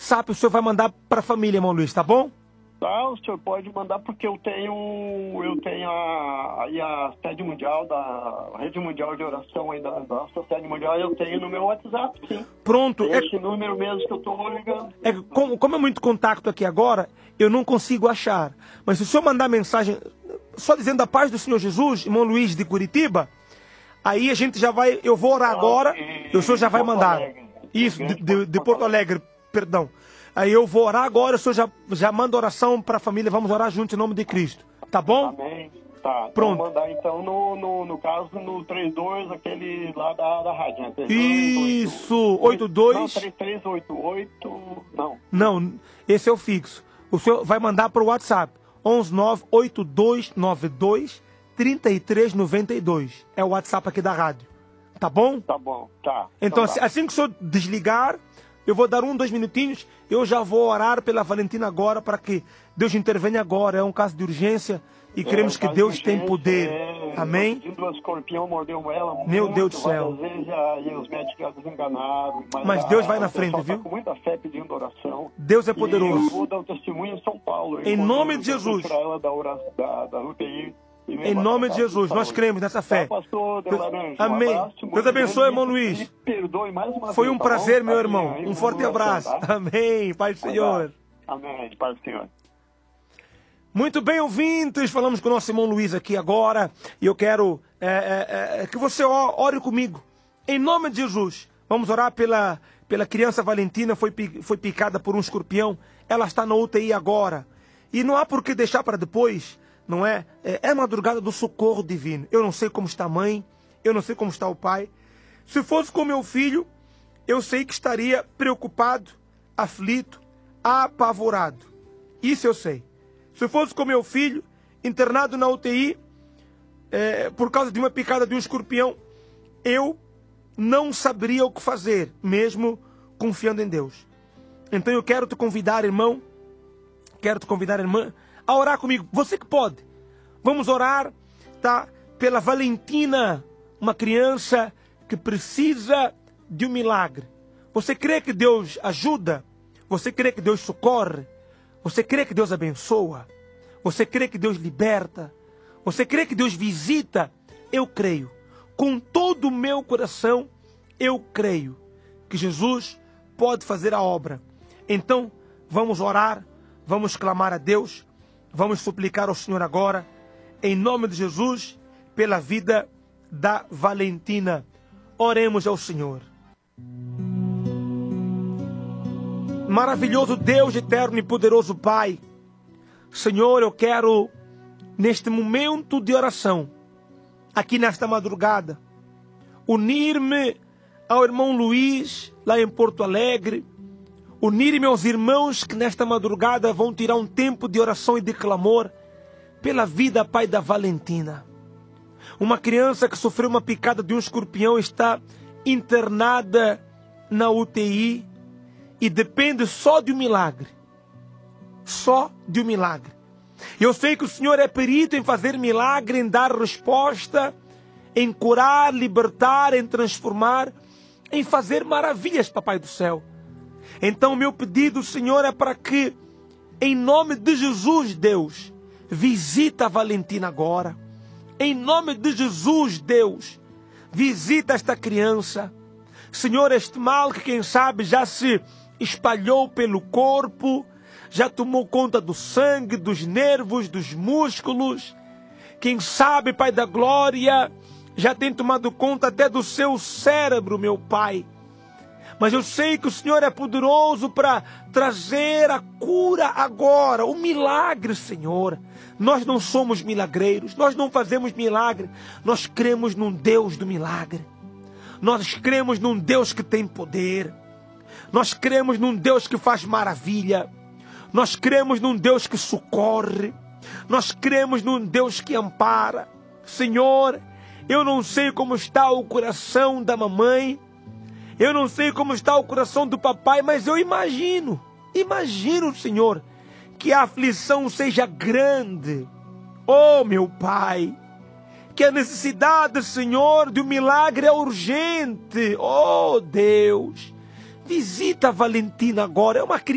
WhatsApp o senhor vai mandar para a família, irmão Luiz, tá bom? Tá, o senhor pode mandar porque eu tenho a sede mundial, da rede mundial de oração aí da nossa sede mundial, eu tenho no meu WhatsApp, sim. Pronto. Esse número mesmo que eu estou ligando. Como é muito contato aqui agora, eu não consigo achar. Mas se o senhor mandar mensagem, só dizendo a paz do Senhor Jesus, irmão Luiz de Curitiba, aí a gente já vai, eu vou orar agora, e o senhor já vai mandar. Isso, de Porto Alegre, perdão. Aí eu vou orar agora, o senhor já manda oração para a família, vamos orar juntos em nome de Cristo. Tá bom? Amém. Tá. Pronto. Vou mandar então no caso no 32, aquele lá da rádio. Né? 32, Isso, 82. Não, 3388, não. Não, esse é o fixo. O senhor vai mandar para o WhatsApp. 11982923392. É o WhatsApp aqui da rádio. Tá bom? Tá bom, tá. Então, tá. assim que o senhor desligar, eu vou dar 2 minutinhos, eu já vou orar pela Valentina agora, para que Deus intervenha agora. É um caso de urgência e queremos que Deus tem poder. Amém? O escorpião mordeu ela muito, meu Deus do céu. Vezes, e os médicos enganaram. Mas Deus vai na frente, viu? Tá com muita fé pedindo oração. Deus é poderoso. Eu vou dar um testemunho em São Paulo. Em nome de Jesus. Para ela da UTI. Em nome de Jesus, nós cremos nessa fé. Pastor de Laranja, amém. Deus abençoe, irmão Luiz. Me perdoe mais uma Foi vez, um tá prazer, bom? meu irmão. Um forte abraço. Tá? Amém. Pai do Senhor. Amém. Pai do Senhor. Muito bem, ouvintes. Falamos com o nosso irmão Luiz aqui agora. E eu quero que você ore comigo. Em nome de Jesus. Vamos orar pela criança Valentina. Foi picada por um escorpião. Ela está na UTI agora. E não há por que deixar para depois. Não é? É madrugada do socorro divino. Eu não sei como está a mãe, eu não sei como está o pai. Se fosse com meu filho, eu sei que estaria preocupado, aflito, apavorado. Isso eu sei. Se fosse com meu filho, internado na UTI, por causa de uma picada de um escorpião, eu não saberia o que fazer, mesmo confiando em Deus. Então eu quero te convidar, irmão, irmã, a orar comigo. Você que pode. Vamos orar, tá? Pela Valentina, uma criança que precisa de um milagre. Você crê que Deus ajuda? Você crê que Deus socorre? Você crê que Deus abençoa? Você crê que Deus liberta? Você crê que Deus visita? Eu creio. Com todo o meu coração, eu creio que Jesus pode fazer a obra. Então, vamos orar, vamos clamar a Deus. Vamos suplicar ao Senhor agora, em nome de Jesus, pela vida da Valentina. Oremos ao Senhor. Maravilhoso Deus, eterno e poderoso Pai. Senhor, eu quero, neste momento de oração, aqui nesta madrugada, unir-me ao irmão Luiz, lá em Porto Alegre, unir-me aos irmãos que nesta madrugada vão tirar um tempo de oração e de clamor pela vida, Pai, da Valentina. Uma criança que sofreu uma picada de um escorpião está internada na UTI e depende só de um milagre. Só de um milagre. Eu sei que o Senhor é perito em fazer milagre, em dar resposta, em curar, libertar, em transformar, em fazer maravilhas, Papai do céu. Então, meu pedido, Senhor, é para que, em nome de Jesus, Deus, visita a Valentina agora. Em nome de Jesus, Deus, visita esta criança. Senhor, este mal que, quem sabe, já se espalhou pelo corpo, já tomou conta do sangue, dos nervos, dos músculos. Quem sabe, Pai da glória, já tem tomado conta até do seu cérebro, meu Pai. Mas eu sei que o Senhor é poderoso para trazer a cura agora, o milagre, Senhor. Nós não somos milagreiros, nós não fazemos milagre. Nós cremos num Deus do milagre. Nós cremos num Deus que tem poder. Nós cremos num Deus que faz maravilha. Nós cremos num Deus que socorre. Nós cremos num Deus que ampara. Senhor, eu não sei como está o coração da mamãe. Eu não sei como está o coração do papai, mas eu imagino, Senhor, que a aflição seja grande. Oh, meu Pai, que a necessidade, Senhor, de um milagre é urgente. Oh, Deus, visita a Valentina agora, é uma criança.